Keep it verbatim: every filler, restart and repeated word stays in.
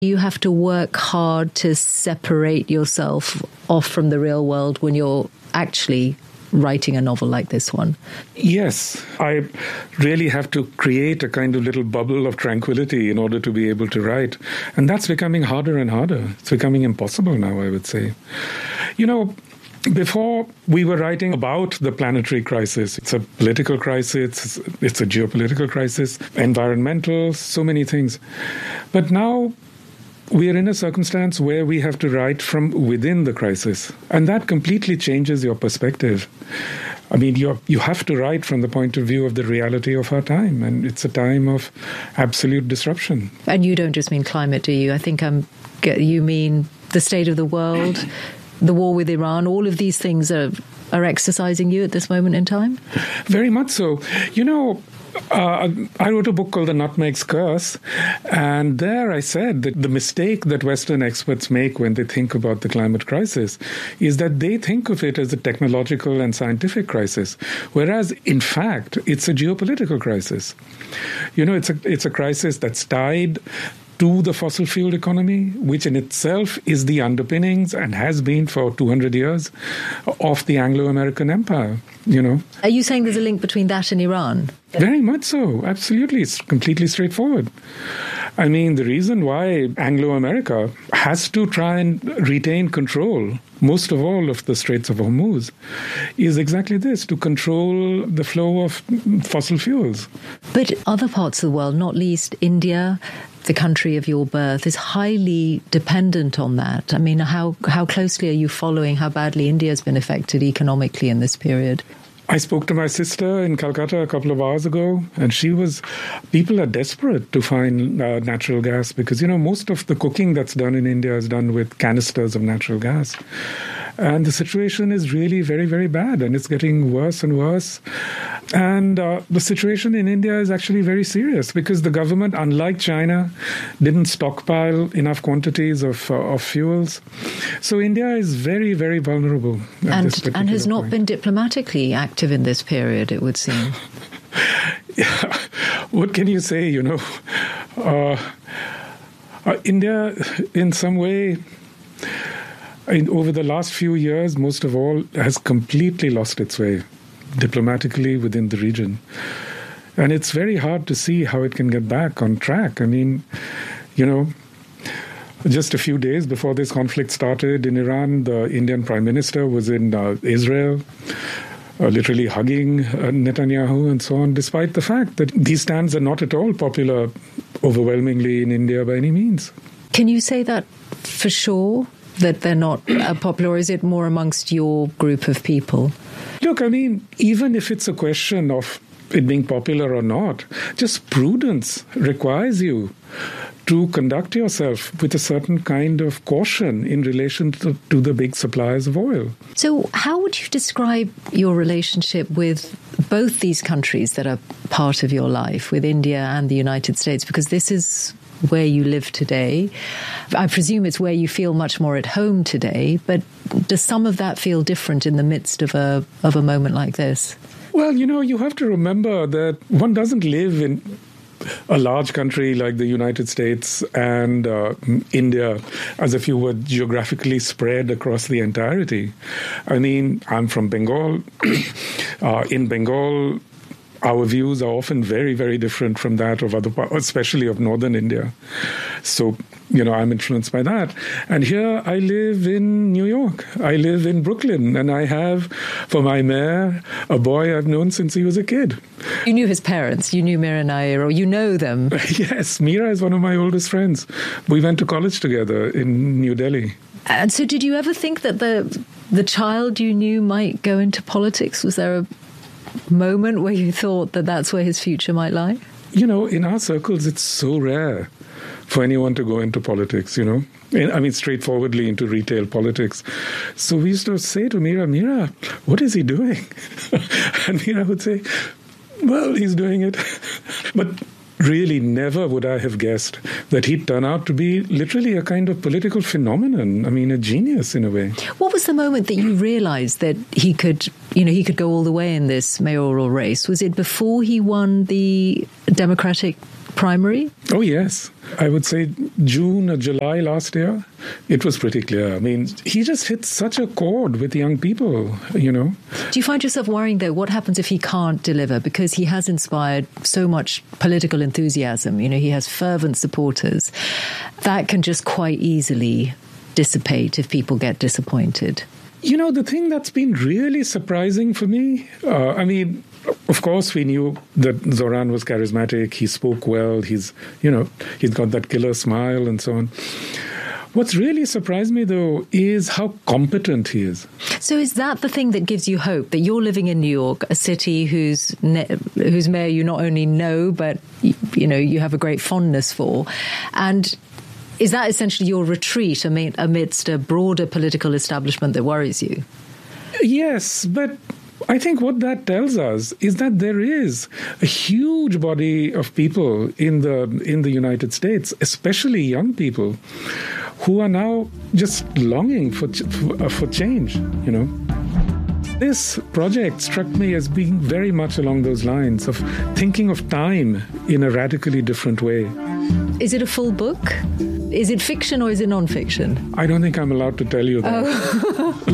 You have to work hard to separate yourself off from the real world when you're actually writing a novel like this one. Yes, I really have to create a kind of little bubble of tranquility in order to be able to write. And that's becoming harder and harder. It's becoming impossible now, I would say. You know, before we were writing about the planetary crisis. It's a political crisis, it's a geopolitical crisis, environmental, so many things. But now we are in a circumstance where we have to write from within the crisis. And that completely changes your perspective. I mean, you you have to write from the point of view of the reality of our time. And it's a time of absolute disruption. And you don't just mean climate, do you? I think I'm, you mean the state of the world, the war with Iran, all of these things are, are exercising you at this moment in time? Very much so. You know, Uh, I wrote a book called The Nutmeg's Curse, and there I said that the mistake that Western experts make when they think about the climate crisis is that they think of it as a technological and scientific crisis, whereas, in fact, it's a geopolitical crisis. You know, it's a, it's a crisis that's tied to the fossil fuel economy, which in itself is the underpinnings and has been for two hundred years of the Anglo-American empire, you know. Are you saying there's a link between that and Iran? Very much so, absolutely. It's completely straightforward. I mean, the reason why Anglo-America has to try and retain control, most of all of the Straits of Hormuz, is exactly this, to control the flow of fossil fuels. But other parts of the world, not least India, the country of your birth, is highly dependent on that. I mean, how how closely are you following how badly India has been affected economically in this period? I spoke to my sister in Calcutta a couple of hours ago, and she was, people are desperate to find uh, natural gas because, you know, most of the cooking that's done in India is done with canisters of natural gas. And the situation is really very, very bad, and it's getting worse and worse. And uh, the situation in India is actually very serious because the government, unlike China, didn't stockpile enough quantities of uh, of fuels. So India is very, very vulnerable at and, this particular And has not point. been diplomatically active in this period, it would seem. Yeah. What can you say, you know? Uh, uh, India, in some way, in, over the last few years, most of all, has completely lost its way diplomatically within the region. And it's very hard to see how it can get back on track. I mean, you know, just a few days before this conflict started in Iran, the Indian Prime Minister was in uh, Israel, uh, literally hugging uh, Netanyahu and so on, despite the fact that these stands are not at all popular overwhelmingly in India by any means. Can you say that for sure, that they're not uh, popular, or is it more amongst your group of people? Look, I mean, even if it's a question of it being popular or not, just prudence requires you to conduct yourself with a certain kind of caution in relation to, to the big suppliers of oil. So how would you describe your relationship with both these countries that are part of your life, with India and the United States? Because this is where you live today. I presume it's where you feel much more at home today, but does some of that feel different in the midst of a of a moment like this? Well, you know, you have to remember that one doesn't live in a large country like the United States and uh, India as if you were geographically spread across the entirety. I mean, I'm from Bengal. uh, in Bengal, our views are often very, very different from that of other parts, especially of northern India. So, you know, I'm influenced by that. And here I live in New York. I live in Brooklyn. And I have, for my mayor, a boy I've known since he was a kid. You knew his parents. You knew Mira Nair, or you know them. Yes, Mira is one of my oldest friends. We went to college together in New Delhi. And so did you ever think that the the child you knew might go into politics? Was there a moment where you thought that that's where his future might lie? You know, in our circles, it's so rare for anyone to go into politics, you know. I mean, straightforwardly into retail politics. So we used to say to Mira, Mira, what is he doing? And Mira would say, well, he's doing it. But really never would I have guessed that he'd turn out to be literally a kind of political phenomenon. I mean, a genius in a way. What was the moment that you realized that he could, you know, he could go all the way in this mayoral race? Was it before he won the Democratic primary? Oh, yes. I would say June or July last year, it was pretty clear. I mean, he just hit such a chord with young people, you know. Do you find yourself worrying, though, what happens if he can't deliver? Because he has inspired so much political enthusiasm. You know, he has fervent supporters. That can just quite easily dissipate if people get disappointed. You know, the thing that's been really surprising for me, uh, I mean, of course, we knew that Zoran was charismatic. He spoke well. He's, you know, he's got that killer smile and so on. What's really surprised me, though, is how competent he is. So is that the thing that gives you hope, that you're living in New York, a city whose ne- whose mayor you not only know, but, you know, you have a great fondness for? And is that essentially your retreat amidst a broader political establishment that worries you? Yes, but I think what that tells us is that there is a huge body of people in the in the United States, especially young people, who are now just longing for for, for change, you know. This project struck me as being very much along those lines of thinking of time in a radically different way. Is it a full book? Is it fiction or is it non-fiction? I don't think I'm allowed to tell you that. Oh.